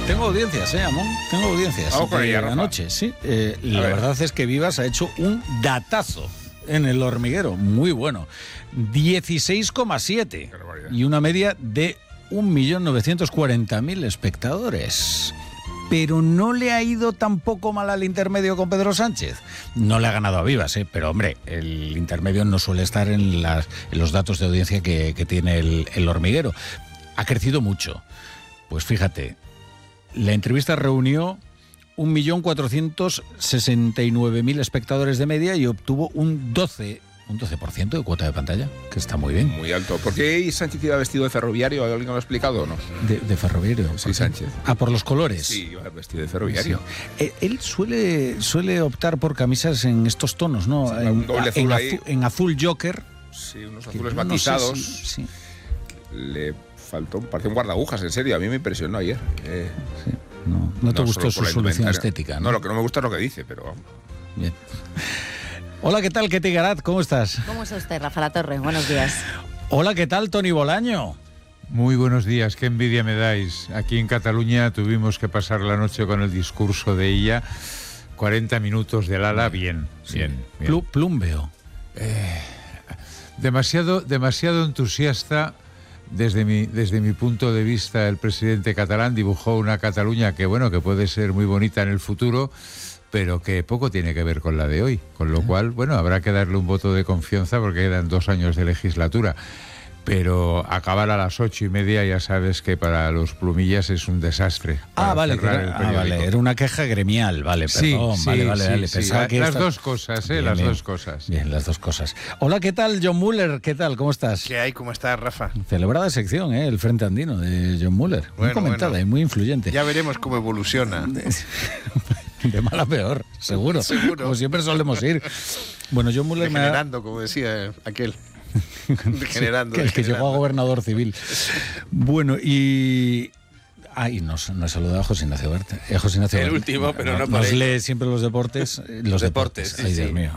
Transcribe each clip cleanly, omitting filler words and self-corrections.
Tengo audiencias, Amón. Tengo audiencias. Anoche, sí. La verdad es que Vivas ha hecho un datazo en El Hormiguero. Muy bueno. 16,7. Y una media de 1.940.000 espectadores. Pero no le ha ido tampoco mal al intermedio con Pedro Sánchez. No le ha ganado a Vivas, pero hombre, el intermedio no suele estar en los datos de audiencia que tiene el Hormiguero. Ha crecido mucho. Pues fíjate, la entrevista reunió 1.469.000 espectadores de media y obtuvo un 12% de cuota de pantalla, que está muy bien. Muy alto. ¿Por qué Sánchez iba vestido de ferroviario? ¿Alguien lo ha explicado o no? ¿De ferroviario? Sí, Sánchez. ¿Por los colores? Sí, iba vestido de ferroviario. Sí. Él suele optar por camisas en estos tonos, ¿no? Sí, en azul Joker. Sí, unos azules matizados. Sí. Le faltó, parece un guardagujas, en serio. A mí me impresionó ayer. Sí. No te gustó su solución estética, ¿no? No, lo que no me gusta es lo que dice, pero... Bien. Hola, ¿qué tal, Ketty Garat? ¿Cómo estás? ¿Cómo está usted, Rafa Latorre? Buenos días. Hola, ¿qué tal, Toni Bolaño? Muy buenos días, qué envidia me dais. Aquí en Cataluña tuvimos que pasar la noche con el discurso de ella. 40 minutos del ala, bien. Plumbeo. Demasiado entusiasta. Desde mi punto de vista, el presidente catalán dibujó una Cataluña que puede ser muy bonita en el futuro, pero que poco tiene que ver con la de hoy. Con lo cual, habrá que darle un voto de confianza porque quedan 2 años de legislatura. Pero acabar a las 8:30 ya sabes que para los plumillas es un desastre. Vale, era una queja gremial, vale, perdón, sí, vale. Pensaba que las dos cosas, las dos cosas. Bien, las dos cosas. Hola, ¿qué tal, John Muller? ¿Qué tal? ¿Cómo estás? ¿Qué hay? ¿Cómo estás, Rafa? Celebrada sección, el Frente Andino de John Muller. Muy comentada y muy influyente. Ya veremos cómo evoluciona. De mal a peor, seguro. Como siempre solemos ir. Bueno, John Muller degenerando, como decía aquel. Degenerando. El que llegó a gobernador civil. Bueno, y no he saludado a José Ignacio Bert. José Ignacio el Bert, último, pero no nos lee siempre los deportes. Los deportes. Ay, Dios mío.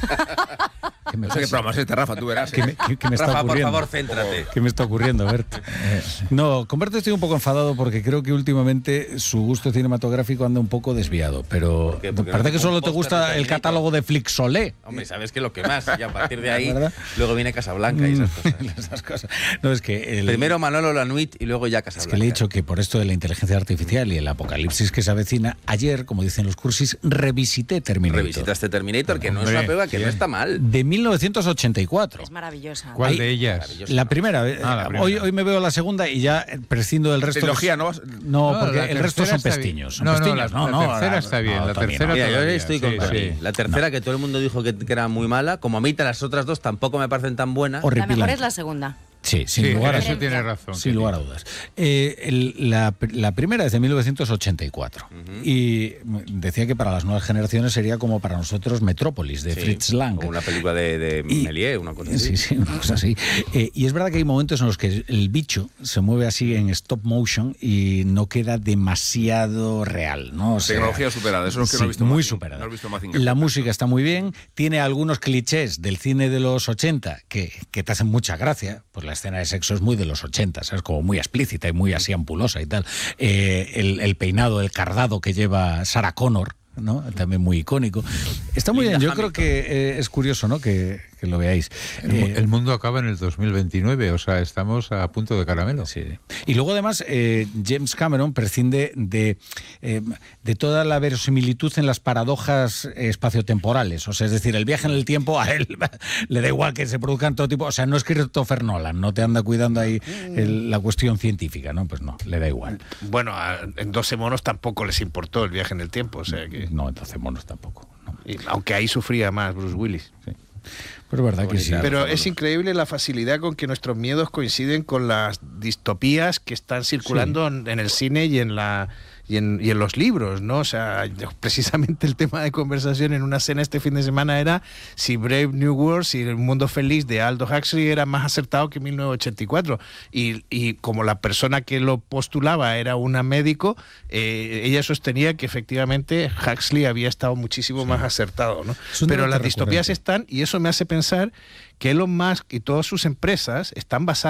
No sé qué programa es este, Rafa, tú verás. ¿Qué me está Rafa, ocurriendo? por favor, céntrate. ¿Qué me está ocurriendo, Bert? No, con Bert estoy un poco enfadado porque creo que últimamente su gusto cinematográfico anda un poco desviado, pero parece que solo te gusta el catálogo de Flixolé. Hombre, ¿sabes qué? Lo que más. Y a partir de ahí, luego viene Casablanca y esas cosas. No, es que primero Manolo Lanuit y luego ya Casablanca. Es que le he dicho que por esto de la inteligencia artificial y el apocalipsis que se avecina, ayer, como dicen los cursis, revisité Terminator. Revisitaste Terminator, que no es una prueba, que no está mal. De 1984. Es maravillosa. ¿Cuál de ellas? La primera. La primera. Hoy me veo la segunda y ya prescindo del resto. Trilogía, ¿no? No, porque el resto son pestiños. La tercera está bien. La tercera mira, yo estoy con la tercera, que todo el mundo dijo que era muy mala. Como a mí las otras dos tampoco me parecen tan buenas. La mejor es la segunda. Sí, sin lugar a dudas. Eso tiene razón. Sin lugar a dudas. La primera es de 1984 y decía que para las nuevas generaciones sería como para nosotros Metrópolis, de Fritz Lang. O una película de Méliès, una cosa así. Sí, una cosa así. Y es verdad que hay momentos en los que el bicho se mueve así en stop motion y no queda demasiado real, ¿no? O sea, tecnología superada, eso es lo que no he visto. Muy superada. No he visto la música está muy bien, tiene algunos clichés del cine de los 80 que te hacen mucha gracia, pues la escena de sexo es muy de los 80, ¿sabes? Como muy explícita y muy así ampulosa y tal. El peinado, el cardado que lleva Sarah Connor, ¿no? También muy icónico. Está muy bien, yo creo que es curioso, ¿no? Que lo veáis. El mundo acaba en el 2029, o sea, estamos a punto de caramelo. Sí. Y luego además James Cameron prescinde de toda la verosimilitud en las paradojas espaciotemporales. O sea, es decir, el viaje en el tiempo a él le da igual que se produzcan todo tipo. O sea, no es Christopher Nolan, no te anda cuidando ahí la cuestión científica, ¿no? Pues no, le da igual. Bueno, en 12 monos tampoco les importó el viaje en el tiempo, o sea que... No, en 12 monos tampoco. No. Aunque ahí sufría más Bruce Willis. Sí. Pero es verdad que sí. Pero es increíble la facilidad con que nuestros miedos coinciden con las distopías que están circulando en el cine y en los libros, ¿no? O sea, precisamente el tema de conversación en una cena este fin de semana era si Brave New World, si El Mundo Feliz de Aldous Huxley era más acertado que 1984. Y como la persona que lo postulaba era una médico, ella sostenía que efectivamente Huxley había estado muchísimo más acertado, ¿no? Pero las distopías están, y eso me hace pensar que Elon Musk y todas sus empresas están basadas